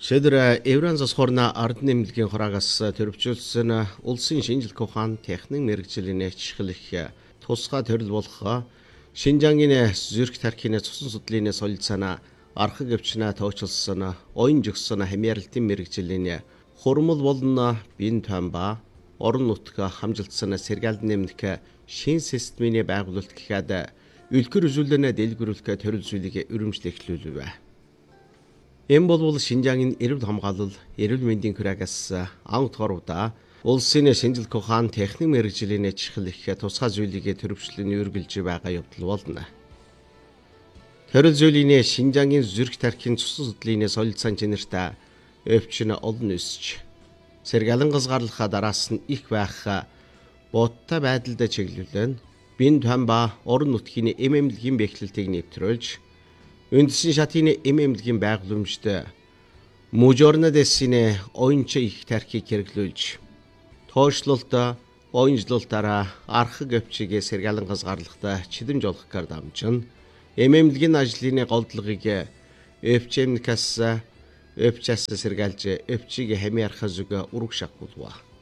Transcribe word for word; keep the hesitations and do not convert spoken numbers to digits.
Шийдэр Евран засхорна ард нэмлэгийн хураагаас төрөвчүүлсэн улсын шинжилгээ ухаан техник мэрэгжлийн ачааллах тусгай төрөл болох Шинжангийн зүрх тархины цусан судлалын солилцоона архаг өвчнө тооцоолсон оюун жигсэн хамьяалтын мэрэгжлийн хурмал болон бин тамба орон нутаг хамжилтсан сэргэлт нэмнэх шин системийн байгуулалт гэхэд үлгэр үзүүлэлтэ дэлгэрүүлэх төрөл зүйлийг өрөмжлөхлүүлвэ. Энэ бол Шинжангийн эрүүл хамгаалал, эрүүл мэндийн хураагаас анх удаа улсын шинжилгээ ухаан техник мэрэгжлийн ачааллах тусгай зүйлийг төрөвчлөн үргэлж байгаа явдал болно. Төрөл зүйлийн Шинжангийн зүрх тархины цусан судлалын солилцоон чанартай өвчин олон өсч сэргэлэн газгаарлахаа дараас нь их байх бодтой байдалд чиглүүлэн бин тамба орон нутгийн эм эмнэлгийн бэхлэлтийг нэвтрүүлж үндсэн шатны эм эмнэлгийн байгууламжид мужорнадесийн оюунч их тархийг хэрэглүүлж тоошлолт оюунжлалтаараа архаг өвчийг сэргэлэн газгаарлахтаа чидэмж олох гар дамжин эм эмнэлгийн ажлын голдлогыг өвчмнкас өвчээс сэргэлж өвчийг хамиарах зүг ураг шахуулва.